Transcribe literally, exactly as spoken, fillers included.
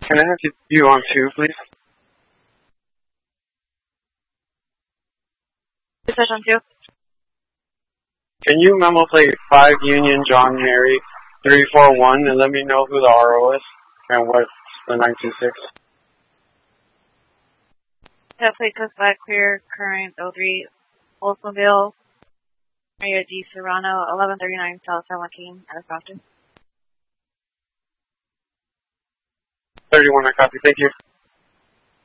Can I have you you on two, please? Session two. Can you memo plate five Union John Mary three four one and let me know who the R O is and what's the nine two six? That plate goes back clear, current oh three, Oldsmobile, area D Serrano, eleven thirty-nine South San Joaquin, Aircraft. thirty-one, I copy. Thank you.